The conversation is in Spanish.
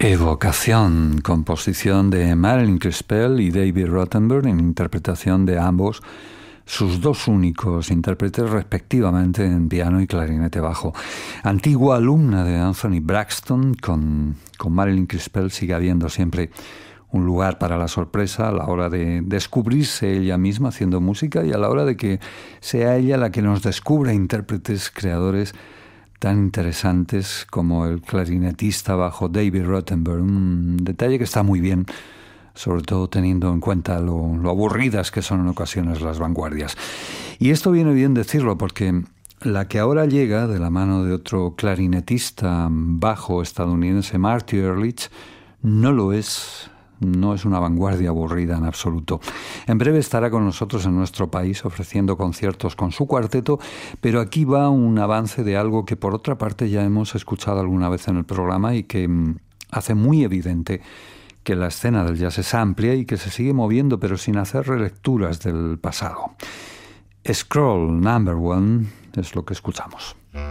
Evocación, composición de Marilyn Crispell y David Rottenberg en interpretación de ambos, sus dos únicos intérpretes respectivamente en piano y clarinete bajo. Antigua alumna de Anthony Braxton, con Marilyn Crispell sigue habiendo siempre un lugar para la sorpresa a la hora de descubrirse ella misma haciendo música y a la hora de que sea ella la que nos descubra intérpretes, creadores tan interesantes como el clarinetista bajo David Rottenberg. Un detalle que está muy bien, sobre todo teniendo en cuenta lo aburridas que son en ocasiones las vanguardias. Y esto viene bien decirlo porque la que ahora llega de la mano de otro clarinetista bajo estadounidense, Marty Ehrlich, no es una vanguardia aburrida en absoluto. En breve estará con nosotros en nuestro país ofreciendo conciertos con su cuarteto, pero aquí va un avance de algo que por otra parte ya hemos escuchado alguna vez en el programa y que hace muy evidente que la escena del jazz es amplia y que se sigue moviendo pero sin hacer relecturas del pasado. Scroll Number 1 es lo que escuchamos.